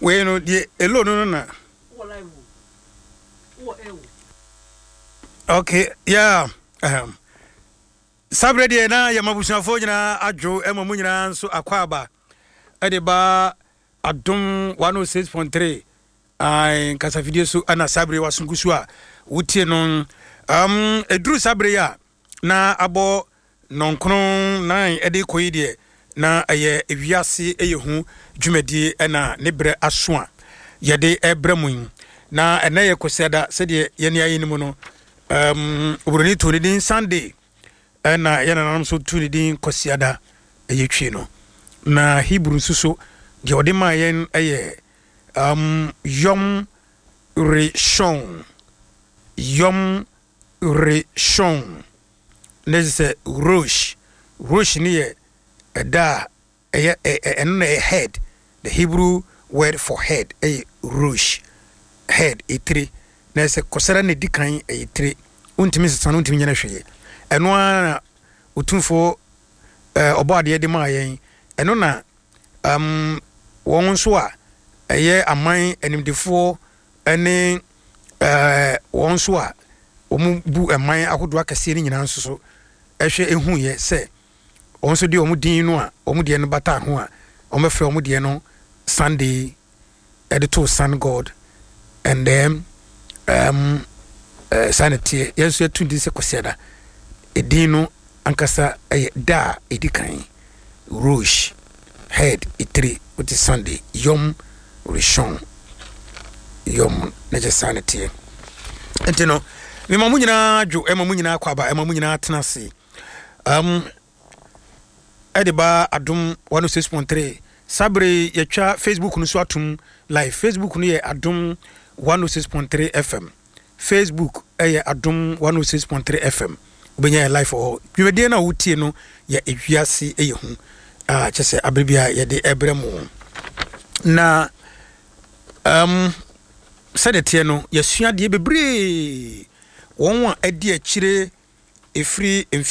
we no de elo no na okay yeah sabre de na ya mabusuafo nyina adwo emamu nyina nso akwaba ade ba adom 106.3 ai kasa video so ana sabre wasungusu a wutie no eduru sabre ya na abo nonkron nan ede koyi de na aye ewiase eyehu dwumadi na ne bre aso a yede ebramun na ena ye koseda se de ye ne ayinimu no obroni to din Sunday na yana nam so to din kosiada eyetwe no na Hebrew suso de ode ma yen eye Yom Rishon nese Rosh ni ye da head, the Hebrew word for head Rosh head etri nese kosara ne dikan etri untimi sesano untimi nyana hweye eno a utumfo obade de ma yen eno na won so a eye aman animdefo ene won so a omu bu aman ahodo akase ni nyina nso so ehwe ehu ye se won so de omu din no a omu de no bata ho a omefre omu de no Sunday editor Sun God and then sanity yesu etundi se koseda edino ankasa da edikan Rosh head itri with Sunday Yom Rishon Yom neje sanity entino me mamu nyina dwo emamu nyina kwaba emamu nyina tenase ediba adom 106.3 sabre yetwa Facebook no so atum live Facebook no ye adom 106.3 FM Facebook adom 106.3 FM ubenya live o dwumede na wutie no ya ewiase eyehu chese abribia ye de ebremu na sadete no yesua de bebre won a adi akire efri